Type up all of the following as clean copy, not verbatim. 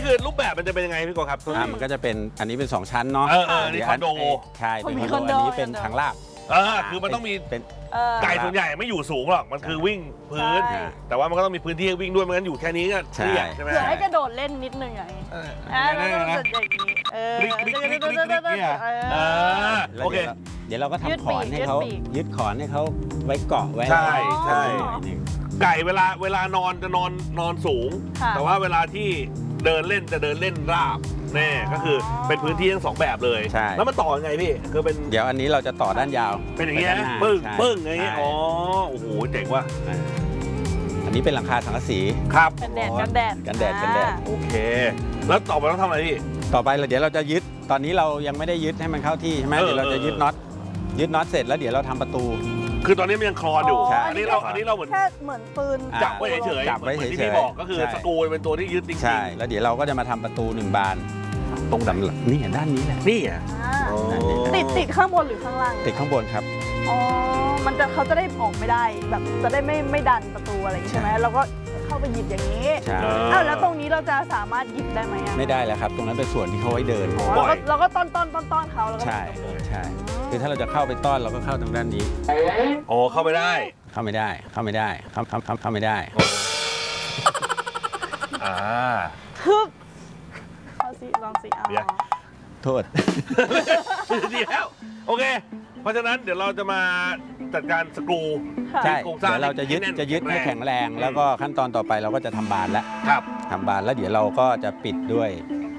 คือรูปแบบมันจะเป็นยังไงพี่โกครับมันก็จะเป็นอันนี้เป็น2ชั้นเนาะนี่คอนโดใช่เป็นคอนโดอันนี้เป็นทางลาดคือมันต้องมีเป็นไก่ส่วนใหญ่ไม่อยู่สูงหรอกมันคือวิ่งพื้นแต่ว่ามันก็ต้องมีพื้นที่ให้วิ่งด้วยไม่งั้นอยู่แค่นี้ก็เรียกใช่ไหมเผื่อให้กระโดดเล่นนิดนึงอย่างนี้แล้วก็จะอย่างนี้โอเคเดี๋ยวเราก็ทำขอนให้เขายึดขอนให้เขาไว้เกาะไว้ใช่ไก่เวลานอนจะนอนสูงแต่ว่าเวลาที่เดินเล่นจะเดินเล่นราบแน่ก็คือเป็นพื้นที่ทั้ง2แบบเลยแล้วมันต่อยังไงพี่คือเป็นเดี๋ยวอันนี้เราจะต่อด้านยาวเป็นอย่างเงี้ยปึ้งอย่างเงี้ยอ๋อโอ้โหเจ๋งว่ะอันนี้เป็นหลังคาสังกะสีครับกันแดดโอเคแล้วต่อไปต้องทำอะไรพี่ต่อไปเดี๋ยวเราจะยึดตอนนี้เรายังไม่ได้ยึดให้มันเข้าที่ใช่ไหมเดี๋ยวเราจะยึดน็อตเสร็จแล้วเดี๋ยวเราทำประตูคือตอนนี้มันยังคลอนอยู่อันนี้เราเหมือนแค่เหมือนปืนจับไว้เฉยๆที่พี่บอกก็คือสกรูเป็นตัวที่ยึดจริงๆใช่แล้วเดี๋ยวเราก็จะมาทำประตู1 บานตรงนี่ด้านนี้แหละนี่อ่ะติดข้างบนหรือข้างล่างติดข้างบนครับอ๋อเขาจะได้ออกไม่ได้แบบจะได้ไม่ดันประตูอะไรใช่ไหมเราก็เข้าไปหยิบอย่างนี้แล้วตรงนี้เราจะสามารถหยิบได้ไหมไม่ได้แล้วครับตรงนั้นเป็นส่วนที่เขาไว้เดินเราก็ต้อนเขาแล้วก็ใช่คือถ้าเราจะเข้าไปต้อนเราก็เข้าทางด้านนี้โอ้เข้าไม่ได้เข้าไม่ได้เข้าไม่ได้ทึบเอาสิลองสิโทษดีแล้วโอเคเพราะฉะนั้นเดี๋ยวเราจะมาจัดการสกรูใช่เดี๋ยวเราจะยึดให้แข็งแรงแล้วก็ขั้นตอนต่อไปเราก็จะทำบานแล้วทำบานแล้วเดี๋ยวเราก็จะปิดด้วย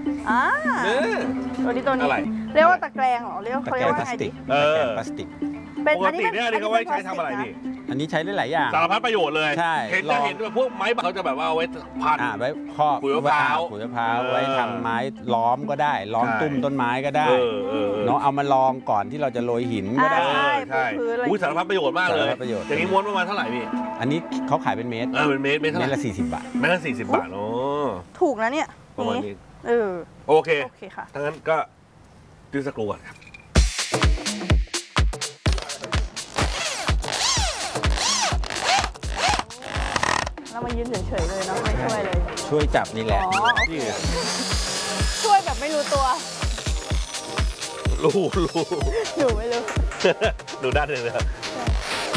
ตัวนี้เรียกว่าตะแกรงเหรอเรียกว่าพลาสติกพลาสติกปกติเนี่ยอันนี้เขาไว้ใช้ทำอะไรพี่อันนี้ใช้ได้หลายอย่างสารพัดประโยชน์เลยใช่เห็นแบบพวกไม้เขาจะแบบว่าเอาไว้พันไว้ครอบขุยมะพร้าวไว้ทำไม้ล้อมก็ได้ล้อมตุ้มต้นไม้ก็ได้เนาะเอามาลองก่อนที่เราจะโรยหินก็ได้ใช่สารพัดประโยชน์มากเลยอย่างนี้ม้วนประมาณเท่าไหร่พี่อันนี้เขาขายเป็นเมตรเป็นเมตรละ40 บาทเมตรละ40 บาทโอ้ถูกนะเนี่ยประมาณนี้โอเคค่ะถ้างั้นก็ดึงสกรูก่อนครับเรามายืนเฉยๆเลยเนาะไม่ช่วยเลยช่วยจับนี่แหละช่วยแบบไม่รู้ตัวรู้หนูไม่รู้ดูด้านเลยนะ